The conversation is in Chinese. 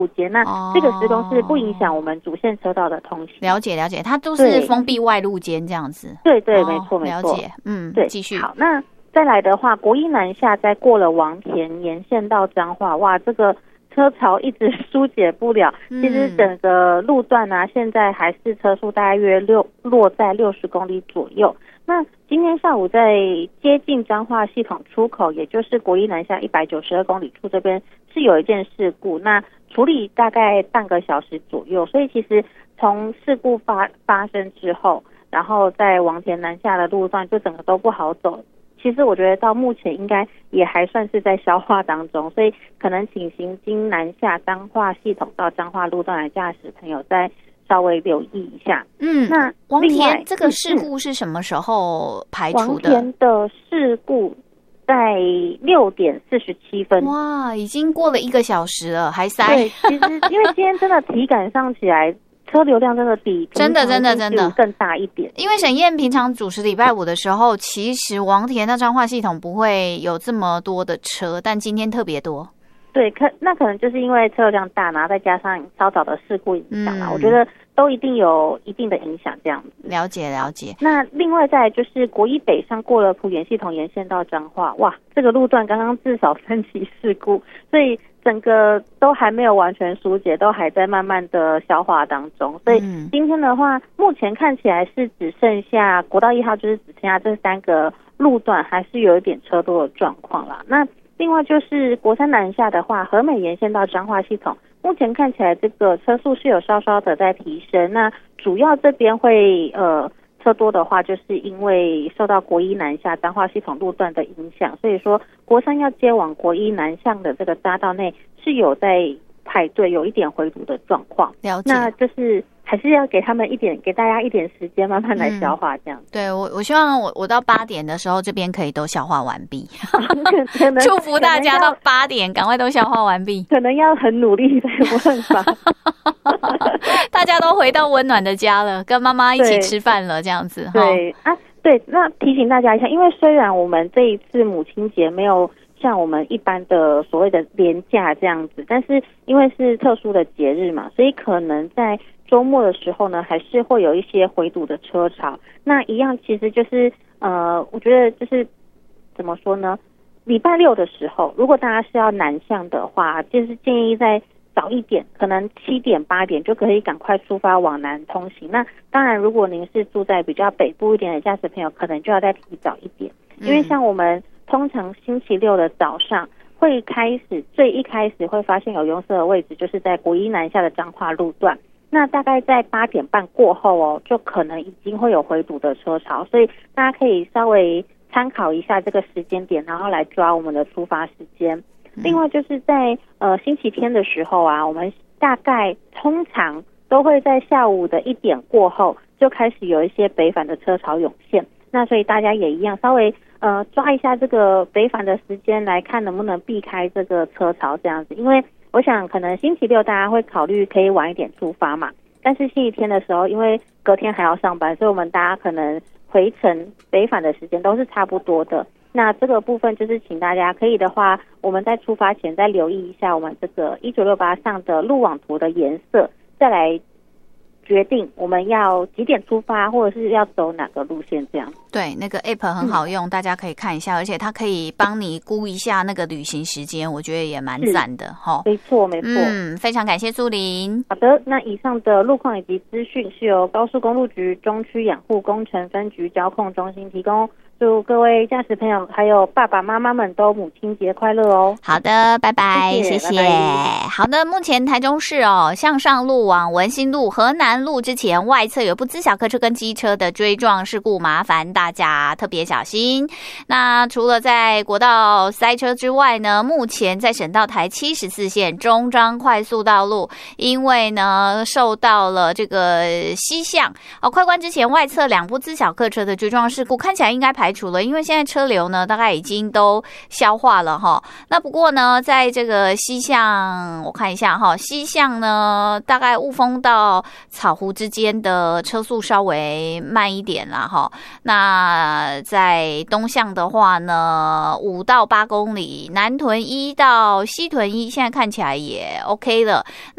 路肩，那这个施工是不影响我们主线车道的通行。 了解了解，它都是封闭外路肩这样子。 对对，没错没错。 了解， 对， 继续。 好，那再来的话，国一南下再过了王田沿线到彰化，哇，这个车潮一直疏解不了。其实整个路段啊，现在还是车速大约落在60公里左右。那今天下午在接近彰化系统出口，也就是国一南下192公里处这边是有一件事故，那处理大概半个小时左右。所以其实从事故发生之后，然后在王田南下的路段就整个都不好走。其实我觉得到目前应该也还算是在消化当中，所以可能请行经南下彰化系统到彰化路段的驾驶朋友再稍微留意一下。那王田这个事故是什么时候排除的？ 王田的事故在6点47分。 哇，已经过了1个小时了，还塞。 对，其实因为今天真的体感上起来车流量真的比真的更大一点。 因为沈燕平常主持礼拜五的时候，其实王田到彰化系统不会有这么多的车，但今天特别多。 对，那可能就是因为车流量大，然后再加上稍早的事故影响啦，我觉得都一定有一定的影响这样子。 了解了解。 那另外再来就是国一北上过了埔盐系统沿线到彰化，哇，这个路段刚刚至少3起事故，所以整个都还没有完全疏解，都还在慢慢的消化当中。所以今天的话，目前看起来是只剩下国道1号，就是只剩下这3个路段还是有一点车多的状况啦。那另外就是国三南下的话，和美沿线到彰化系统，目前看起来这个车速是有稍稍的在提升。那主要这边会车多的话，就是因为受到国一南下彰化系统路段的影响，所以说国三要接往国一南向的这个匝道内是有在排队，有一点回堵的状况。 了解。 那就是还是要给大家一点时间，慢慢来消化这样。 对，我希望我到8点的时候，这边可以都消化完毕。祝福大家到8点赶快都消化完毕。 可能要很努力才有办法。 大家都回到温暖的家了，跟妈妈一起吃饭了，这样子。 对啊，对，那提醒大家一下，因为虽然我们这一次母亲节没有像我们一般的所谓的连假这样子，但是因为是特殊的节日嘛，所以可能在周末的时候呢，还是会有一些回堵的车潮。那一样其实就是我觉得就是怎么说呢，礼拜六的时候，如果大家是要南向的话，就是建议在早一点，可能7点8点就可以赶快出发往南通行。那当然如果您是住在比较北部一点的驾驶朋友，可能就要再提早一点。因为像我们通常星期六的早上会最一开始会发现有拥塞的位置，就是在国一南下的彰化路段。那大概在8点半过后就可能已经会有回堵的车潮，所以大家可以稍微参考一下这个时间点，然后来抓我们的出发时间。另外就是在星期天的时候啊，我们大概通常都会在下午的1点过后就开始有一些北返的车潮涌现。那所以大家也一样稍微抓一下这个北返的时间，来看能不能避开这个车潮这样子。因为我想可能星期六大家会考虑可以晚一点出发嘛，但是星期天的时候因为隔天还要上班，所以我们大家可能回程北返的时间都是差不多的。那这个部分就是请大家可以的话，我们在出发前再留意一下我们这个1968上的路网图的颜色，再来决定我们要几点出发，或者是要走哪个路线这样。 对，那个 app 很好用，大家可以看一下，而且它可以帮你估一下那个旅行时间，我觉得也蛮赞的齁。 没错没错。 非常感谢苏琳。 好的，那以上的路况以及资讯是由高速公路局中区养护工程分局交控中心提供。祝各位驾驶朋友还有爸爸妈妈们都母亲节快乐哦。 好的，拜拜，谢谢。 拜拜。 好的，目前台中市向上路往文心路、河南路之前外侧有部自小客车跟机车的追撞事故，麻烦大家特别小心。那除了在国道塞车之外呢，目前在省道台74线中彰快速道路，因为呢受到了这个西向快关之前外侧2部自小客车的追撞事故，看起来应该排除了，因为现在车流呢大概已经都消化了齁。那不过呢，在这个西向，我看一下齁，西向呢大概雾峰到草湖之间的车速稍微慢一点啦齁。那在东向的话呢，5到8公里，南屯1到西屯1现在看起来也 OK 了。